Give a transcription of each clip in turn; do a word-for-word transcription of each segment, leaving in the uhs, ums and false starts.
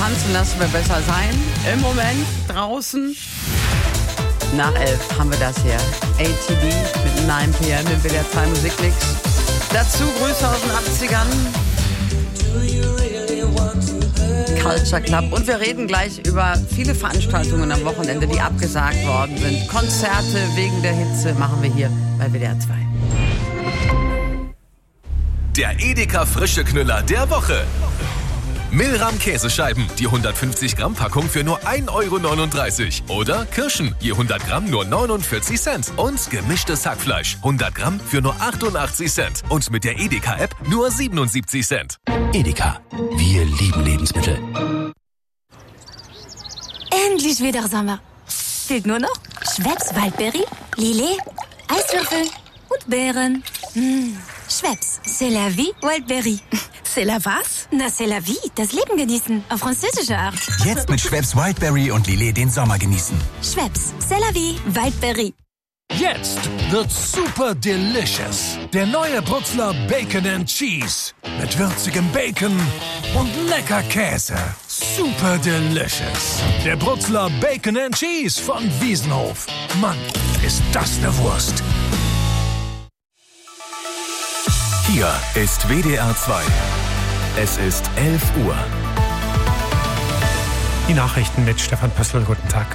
tanzen lassen wir besser sein. Im Moment draußen. Nach elf haben wir das hier. A T B mit neun P M im W D R zwei Musikmix. Dazu Grüße aus den achtzigern. Culture Club. Und wir reden gleich über viele Veranstaltungen am Wochenende, die abgesagt worden sind. Konzerte wegen der Hitze machen wir hier bei W D R zwei. Der Edeka frische Knüller der Woche. Milram Käsescheiben, die hundertfünfzig Gramm Packung für nur ein Euro neununddreißig. Oder Kirschen, je hundert Gramm nur neunundvierzig Cent. Und gemischtes Hackfleisch, hundert Gramm für nur achtundachtzig Cent. Und mit der Edeka-App nur siebenundsiebzig Cent. Edeka, wir lieben Lebensmittel. Endlich wieder Sommer. Fehlt nur noch Schweppes Waldberry, Lillet, Eiswürfel und Beeren. Mmh. Schweppes, c'est la vie, Wildberry. C'est la was? Na, c'est la vie, das Leben genießen, auf französische Art. Jetzt mit Schweppes Wildberry und Lillet den Sommer genießen. Schweppes, c'est la vie, Wildberry. Jetzt wird super delicious. Der neue Brutzler Bacon and Cheese. Mit würzigem Bacon und lecker Käse. Super delicious. Der Brutzler Bacon and Cheese von Wiesenhof. Mann, ist das eine Wurst. Hier ist W D R zwei. Es ist elf Uhr. Die Nachrichten mit Stefan Pössl. Guten Tag.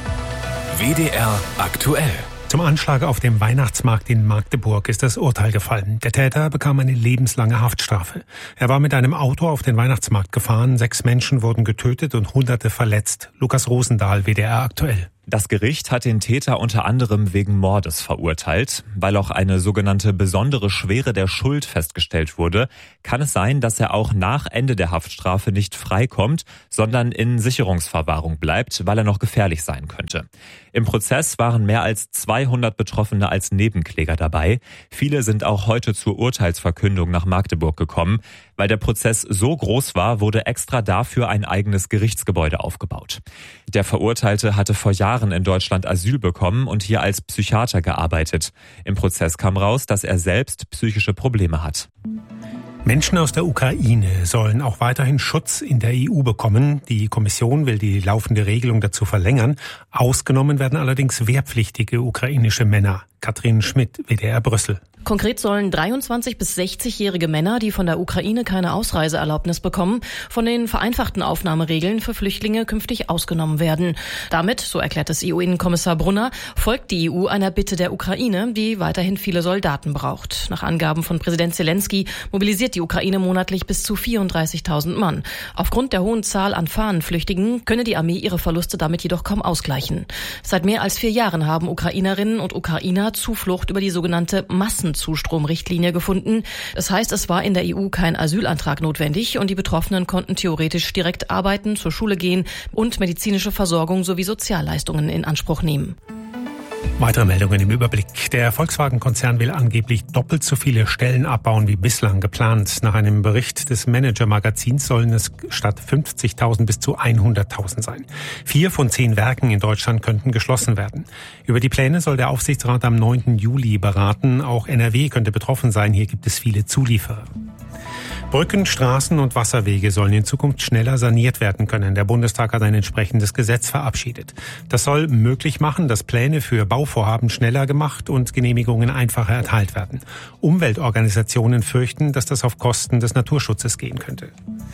W D R aktuell. Zum Anschlag auf dem Weihnachtsmarkt in Magdeburg ist das Urteil gefallen. Der Täter bekam eine lebenslange Haftstrafe. Er war mit einem Auto auf den Weihnachtsmarkt gefahren. Sechs Menschen wurden getötet und Hunderte verletzt. Lukas Rosendahl, W D R aktuell. Das Gericht hat den Täter unter anderem wegen Mordes verurteilt. Weil auch eine sogenannte besondere Schwere der Schuld festgestellt wurde, kann es sein, dass er auch nach Ende der Haftstrafe nicht freikommt, sondern in Sicherungsverwahrung bleibt, weil er noch gefährlich sein könnte. Im Prozess waren mehr als zweihundert Betroffene als Nebenkläger dabei. Viele sind auch heute zur Urteilsverkündung nach Magdeburg gekommen. Weil der Prozess so groß war, wurde extra dafür ein eigenes Gerichtsgebäude aufgebaut. Der Verurteilte hatte vor Jahren in Deutschland Asyl bekommen und hier als Psychiater gearbeitet. Im Prozess kam raus, dass er selbst psychische Probleme hat. Menschen aus der Ukraine sollen auch weiterhin Schutz in der E U bekommen. Die Kommission will die laufende Regelung dazu verlängern. Ausgenommen werden allerdings wehrpflichtige ukrainische Männer. Katrin Schmidt, W D R Brüssel. Konkret sollen dreiundzwanzig- bis sechzigjährige Männer, die von der Ukraine keine Ausreiseerlaubnis bekommen, von den vereinfachten Aufnahmeregeln für Flüchtlinge künftig ausgenommen werden. Damit, so erklärt es E U-Innenkommissar Brunner, folgt die E U einer Bitte der Ukraine, die weiterhin viele Soldaten braucht. Nach Angaben von Präsident Zelensky mobilisiert die Ukraine monatlich bis zu vierunddreißigtausend Mann. Aufgrund der hohen Zahl an Fahnenflüchtigen könne die Armee ihre Verluste damit jedoch kaum ausgleichen. Seit mehr als vier Jahren haben Ukrainerinnen und Ukrainer Zuflucht über die sogenannte Massenzustromrichtlinie gefunden. Das heißt, es war in der E U kein Asylantrag notwendig und die Betroffenen konnten theoretisch direkt arbeiten, zur Schule gehen und medizinische Versorgung sowie Sozialleistungen in Anspruch nehmen. Weitere Meldungen im Überblick. Der Volkswagen-Konzern will angeblich doppelt so viele Stellen abbauen wie bislang geplant. Nach einem Bericht des Manager-Magazins sollen es statt fünfzigtausend bis zu hunderttausend sein. Vier von zehn Werken in Deutschland könnten geschlossen werden. Über die Pläne soll der Aufsichtsrat am neunten Juli beraten. Auch N R W könnte betroffen sein. Hier gibt es viele Zulieferer. Brücken, Straßen und Wasserwege sollen in Zukunft schneller saniert werden können. Der Bundestag hat ein entsprechendes Gesetz verabschiedet. Das soll möglich machen, dass Pläne für Bauvorhaben schneller gemacht und Genehmigungen einfacher erteilt werden. Umweltorganisationen fürchten, dass das auf Kosten des Naturschutzes gehen könnte.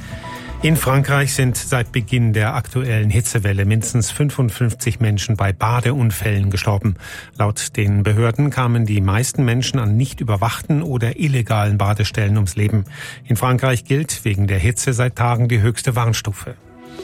In Frankreich sind seit Beginn der aktuellen Hitzewelle mindestens fünfundfünfzig Menschen bei Badeunfällen gestorben. Laut den Behörden kamen die meisten Menschen an nicht überwachten oder illegalen Badestellen ums Leben. In Frankreich gilt wegen der Hitze seit Tagen die höchste Warnstufe.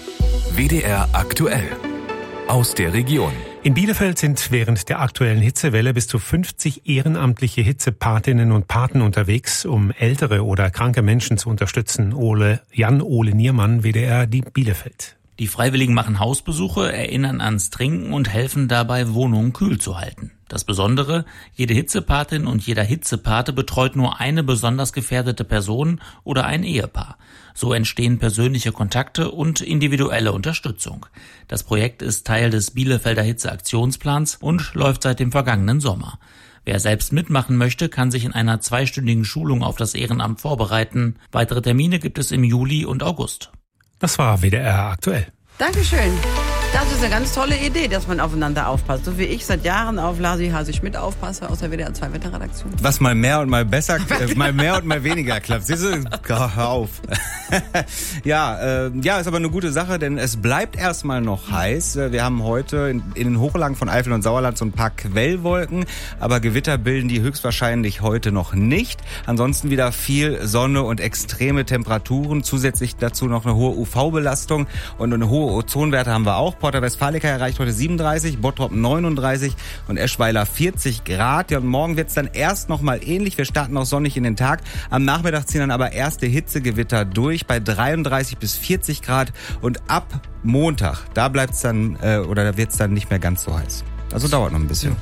W D R aktuell. Aus der Region. In Bielefeld sind während der aktuellen Hitzewelle bis zu fünfzig ehrenamtliche Hitzepatinnen und Paten unterwegs, um ältere oder kranke Menschen zu unterstützen. Ole, Jan-Ole Niermann, W D R, die Bielefeld. Die Freiwilligen machen Hausbesuche, erinnern ans Trinken und helfen dabei, Wohnungen kühl zu halten. Das Besondere, jede Hitzepatin und jeder Hitzepate betreut nur eine besonders gefährdete Person oder ein Ehepaar. So entstehen persönliche Kontakte und individuelle Unterstützung. Das Projekt ist Teil des Bielefelder Hitzeaktionsplans und läuft seit dem vergangenen Sommer. Wer selbst mitmachen möchte, kann sich in einer zweistündigen Schulung auf das Ehrenamt vorbereiten. Weitere Termine gibt es im Juli und August. Das war W D R aktuell. Dankeschön. Das ist eine ganz tolle Idee, dass man aufeinander aufpasst. So wie ich seit Jahren auf Lasi Hasi Schmidt aufpasse aus der W D R zwei Wetterredaktion. Was mal mehr und mal besser, äh, mal mehr und mal weniger klappt. Siehst du? Hör auf. ja, äh, ja, ist aber eine gute Sache, denn es bleibt erstmal noch heiß. Wir haben heute in, in den Hochlagen von Eifel und Sauerland so ein paar Quellwolken, aber Gewitter bilden die höchstwahrscheinlich heute noch nicht. Ansonsten wieder viel Sonne und extreme Temperaturen. Zusätzlich dazu noch eine hohe U V-Belastung und eine hohe Ozonwerte haben wir auch. Porta Westfalica erreicht heute siebenunddreißig, Bottrop neununddreißig und Eschweiler vierzig Grad. Ja, und morgen wird's dann erst noch mal ähnlich. Wir starten auch sonnig in den Tag. Am Nachmittag ziehen dann aber erste Hitzegewitter durch bei dreiunddreißig bis vierzig Grad. Und ab Montag, da bleibt's dann, äh, oder da wird's dann nicht mehr ganz so heiß. Also dauert noch ein bisschen.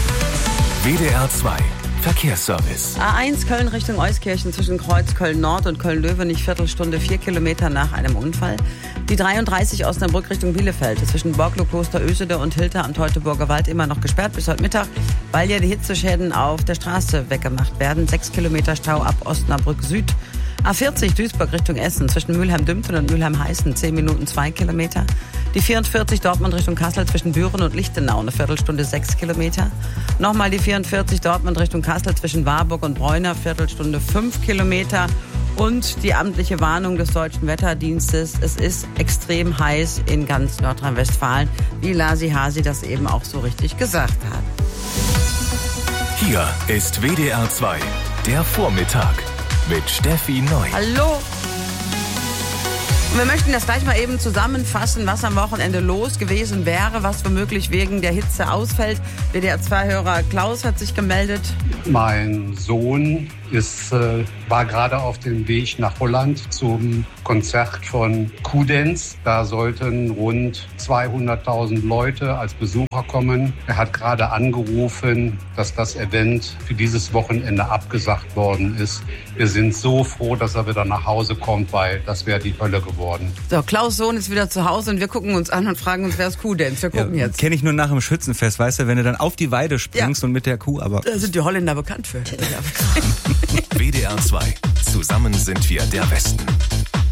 W D R zwei Verkehrsservice. A eins Köln Richtung Euskirchen zwischen Kreuz Köln-Nord und Köln-Löwenich, Viertelstunde, vier Kilometer nach einem Unfall. Die dreiunddreißig Osnabrück Richtung Bielefeld zwischen Borglo, Kloster Ösede und Hilter am Teutoburger Wald immer noch gesperrt bis heute Mittag, weil ja die Hitzeschäden auf der Straße weggemacht werden. Sechs Kilometer Stau ab Osnabrück Süd. A vierzig Duisburg Richtung Essen zwischen Mülheim-Dümpten und Mülheim-Heißen, zehn Minuten, zwei Kilometer. Die vierundvierzig Dortmund Richtung Kassel zwischen Büren und Lichtenau, eine Viertelstunde, sechs Kilometer. Nochmal die vierundvierzig Dortmund Richtung Kassel zwischen Warburg und Bräuner, Viertelstunde, fünf Kilometer. Und die amtliche Warnung des Deutschen Wetterdienstes, es ist extrem heiß in ganz Nordrhein-Westfalen, wie Lasi Hasi das eben auch so richtig gesagt hat. Hier ist W D R zwei, der Vormittag mit Steffi Neu. Hallo. Und wir möchten das gleich mal eben zusammenfassen, was am Wochenende los gewesen wäre, was womöglich wegen der Hitze ausfällt. W D R zwei-Hörer Klaus hat sich gemeldet. Mein Sohn ist, äh, war gerade auf dem Weg nach Holland zum Konzert von Q-Dance. Da sollten rund zweihunderttausend Leute als Besucher kommen. Er hat gerade angerufen, dass das Event für dieses Wochenende abgesagt worden ist. Wir sind so froh, dass er wieder nach Hause kommt, weil das wäre die Hölle geworden. So, Klaus' Sohn ist wieder zu Hause und wir gucken uns an und fragen uns, wer ist Q-Dance? Wir gucken ja, jetzt. Kenne ich nur nach dem Schützenfest, weißt du, wenn du dann auf die Weide springst ja. und mit der Kuh, aber... Da sind die Holländer bekannt für. W D R zwei. Zusammen sind wir der Westen.